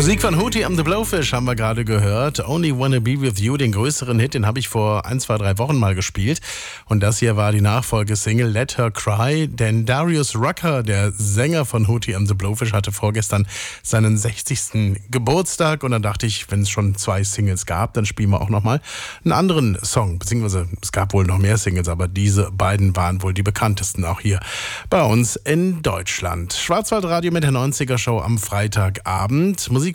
Musik von Hootie and the Blowfish haben wir gerade gehört. Only Wanna Be With You, den größeren Hit, den habe ich vor 1, 2, 3 Wochen mal gespielt. Und das hier war die Nachfolgesingle Let Her Cry. Denn Darius Rucker, der Sänger von Hootie and the Blowfish, hatte vorgestern seinen 60. Geburtstag. Und dann dachte ich, wenn es schon 2 Singles gab, dann spielen wir auch nochmal einen anderen Song. Beziehungsweise es gab wohl noch mehr Singles, aber diese beiden waren wohl die bekanntesten auch hier bei uns in Deutschland. Schwarzwaldradio mit der 90er Show am Freitagabend. Musik